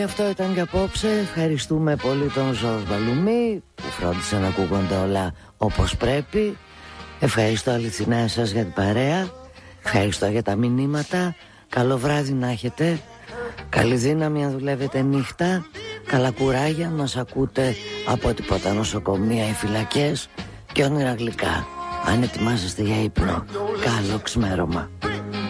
Αυτό ήταν και απόψε. Ευχαριστούμε πολύ τον Ζορς Μπαλουμή που φρόντισε να ακούγονται όλα όπως πρέπει. Ευχαριστώ αληθινά εσάς για την παρέα. Ευχαριστώ για τα μηνύματα. Καλό βράδυ να έχετε. Καλή δύναμη αν δουλεύετε νύχτα. Καλά κουράγια να μας ακούτε από τίποτα νοσοκομεία ή φυλακές και όνειρα γλυκά αν ετοιμάζεστε για ύπνο. Καλό ξημέρωμα.